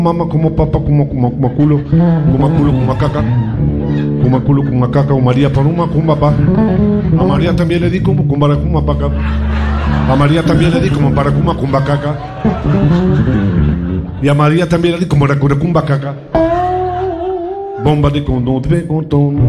Mamá, como papá, como culo, como caca, como culo, como caca, o María Paloma, como papá. A María también le di como para como paca. A María también le di como para como caca. Y a María también le di como para como caca. Bomba de condón,